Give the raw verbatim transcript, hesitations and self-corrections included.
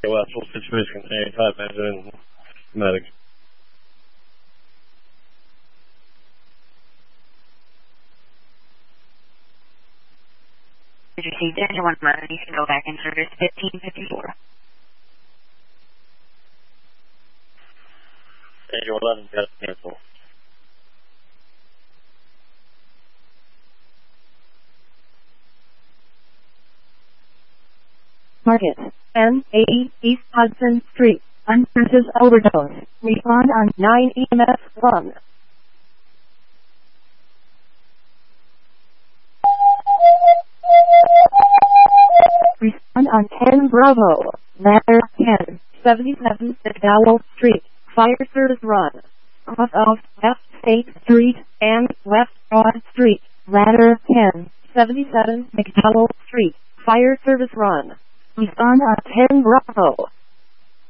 Well, full situation contained, five minutes in, medics. Did you see Danger one mode? You can go back in service fifteen fifty-four. Danger eleven, got to cancel. Market, N eighty East Hudson Street, unconscious overdose. Respond on nine E M S one. Respond on ten Bravo, ladder ten, seventy-seven McDowell Street, fire service run. Cross off West State Street and West Broad Street, ladder ten, seventy-seven McDowell Street, fire service run. Respond on ten Bravo.